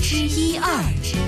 之一二。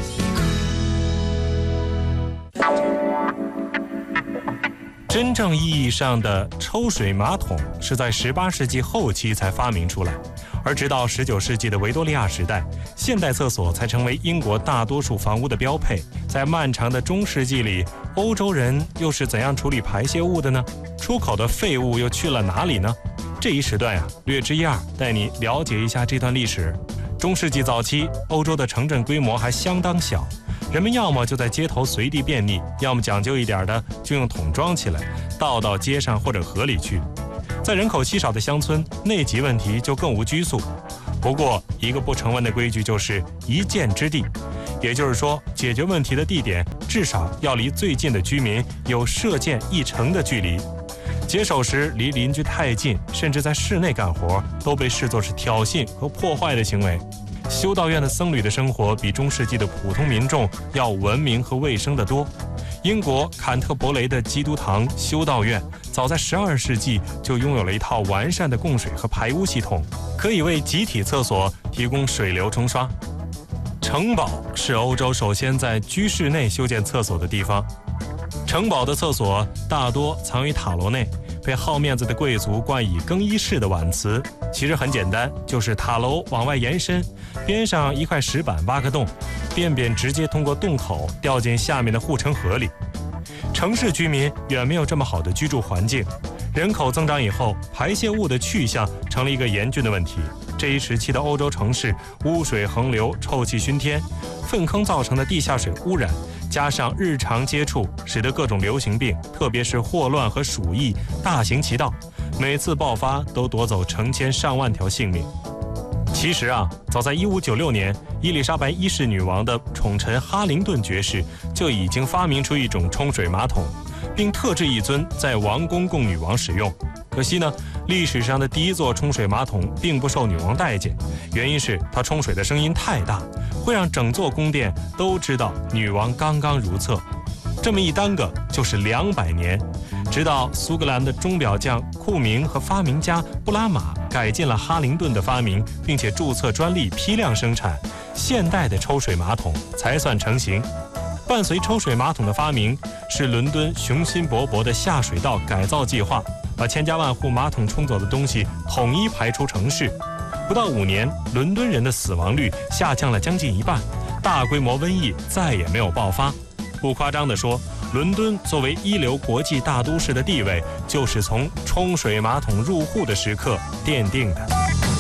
真正意义上的抽水马桶是在18世纪后期才发明出来，而直到19世纪的维多利亚时代，现代厕所才成为英国大多数房屋的标配。在漫长的中世纪里，欧洲人又是怎样处理排泄物的呢？出口的废物又去了哪里呢？这一时段略知一二，带你了解一下这段历史。中世纪早期，欧洲的城镇规模还相当小，人们要么就在街头随地便溺，要么讲究一点的就用桶装起来，倒到街上或者河里去。在人口稀少的乡村，内急问题就更无拘束。不过，一个不成文的规矩就是一箭之地，也就是说，解决问题的地点至少要离最近的居民有射箭1程的距离。解手时离邻居太近，甚至在室内干活，都被视作是挑衅和破坏的行为。修道院的僧侣的生活比中世纪的普通民众要文明和卫生得多。英国坎特伯雷的基督堂修道院早在12世纪就拥有了一套完善的供水和排污系统，可以为集体厕所提供水流冲刷。城堡是欧洲首先在居室内修建厕所的地方。城堡的厕所大多藏于塔楼内，被好面子的贵族冠以更衣室的婉词。其实很简单，就是塔楼往外延伸，边上一块石板挖个洞，便便直接通过洞口掉进下面的护城河里。城市居民远没有这么好的居住环境，人口增长以后，排泄物的去向成了一个严峻的问题。这一时期的欧洲城市污水横流，臭气熏天，粪坑造成的地下水污染，加上日常接触，使得各种流行病，特别是霍乱和鼠疫大行其道，每次爆发都夺走成千上万条性命。其实早在1596年，伊丽莎白1世女王的宠臣哈灵顿爵士就已经发明出一种冲水马桶，并特制一尊在王宫供女王使用。可惜呢，历史上的第一座冲水马桶并不受女王待见，原因是它冲水的声音太大，会让整座宫殿都知道女王刚刚如厕。这么一耽搁就是200年，直到苏格兰的钟表匠库明和发明家布拉马改进了哈灵顿的发明，并且注册专利批量生产，现代的抽水马桶才算成型。伴随抽水马桶的发明，是伦敦雄心勃勃的下水道改造计划，把千家万户马桶冲走的东西统一排出城市。不到5年，伦敦人的死亡率下降了将近1半，大规模瘟疫再也没有爆发。不夸张地说，伦敦作为一流国际大都市的地位，就是从冲水马桶入户的时刻奠定的。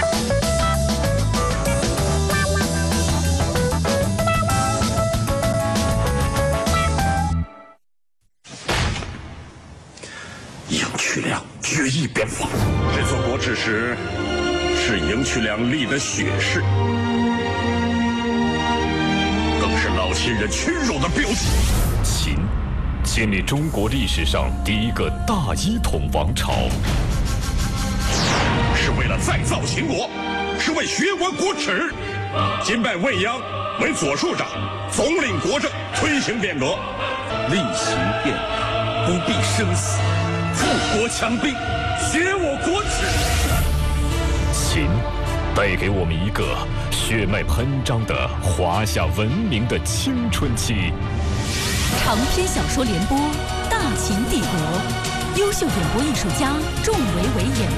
赢渠梁决一边防，这座国耻石是赢渠梁立的血誓，更是老秦人屈辱的标记。 秦建立中国历史上第一个大一统王朝， 是为了再造秦国，是为学国国耻。今拜未央为左庶长，总领国政，推行变革。 厉行变革，不必生死，富国强兵，学我国耻。 秦带给我们一个血脉喷张的华夏文明的青春期。 长篇小说联播《大秦帝国》，优秀演播艺术家仲维维演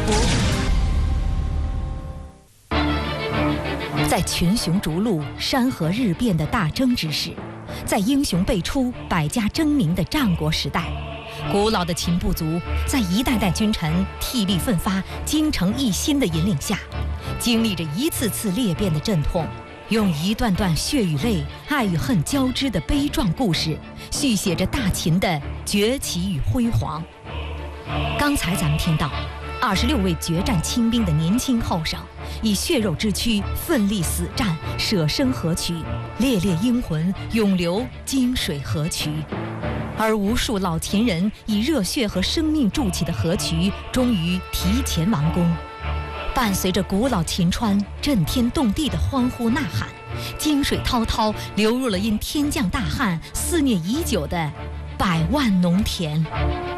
播。在群雄逐鹿、山河日变的大争之时，在英雄辈出、百家争鸣的战国时代，古老的秦部族在一代代君臣替力奋发、精诚一心的引领下，经历着一次次裂变的阵痛，用一段段血与泪、爱与恨交织的悲壮故事，续写着大秦的崛起与辉煌。刚才咱们听到26位决战清兵的年轻后生，以血肉之躯奋力死战，舍生河渠，烈烈英魂永流金水河渠。而无数老秦人以热血和生命筑起的河渠，终于提前完工。伴随着古老秦川震天动地的欢呼呐喊，金水滔滔流入了因天降大旱肆虐已久的百万农田。